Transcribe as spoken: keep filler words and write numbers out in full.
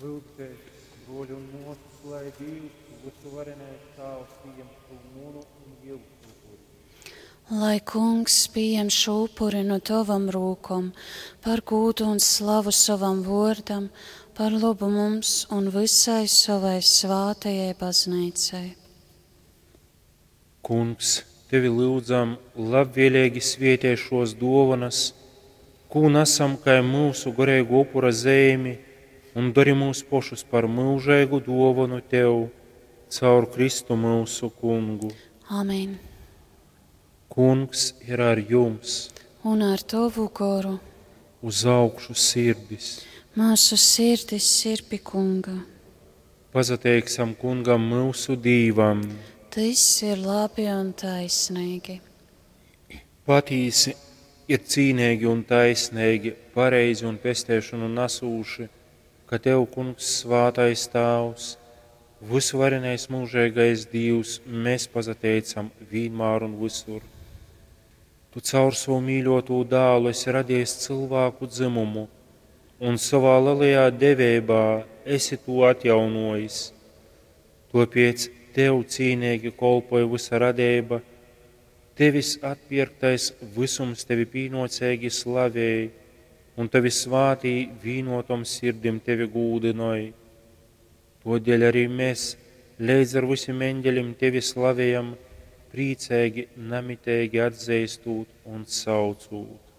Lūgties, broļi un mūsus, lai Dievs, visu varenais Tēvs, pieņem šo mūnu un Jēzus upuri. Lai Kungs pieņem šo upuri no tavam rūkom, par gūdu un slavu savam vārdam, par labu mums un visai savai svātajai baznīcai. Kungs, tevi lūdzam, labvēlīgi svētē šos dāvanas, ko nesam kā mūsu garīgo upura zīmi, un dari mūs pašus par mūžīgu dāvanu tev, caur Kristu mūsu Kungu. Amen. Kungs ir ar jums, Un ar tavu garu uz augšu sirdis. mūsu sirdis ir pie Kunga. Pazateiksim Kungam mūsu Dīvam. Tas ir labi un taisnīgi. Patīsi ir cīnīgi un taisnīgi, pareizi un pestēšanu nesūši, ka tev, Kungs, svātais Tēvs, visvarenais mūžīgais Dievs, mēs pazateicam vienmēr un visur. Tu caur savu mīļoto dēlu esi radies cilvēku dzimumu, un savā lielajā devībā esi to atjaunojis. Tāpēc tev cīnīgi kolpoja visa radība, tevis atpirktais visums tevi pīnocēgi slavēja, un tevi svātī vīnotam sirdim tevi gūdinoja. Todēļ arī mēs, līdz ar visiem eņģeļiem tevi slavējam, priecīgi, namitīgi atzīstot un saucot.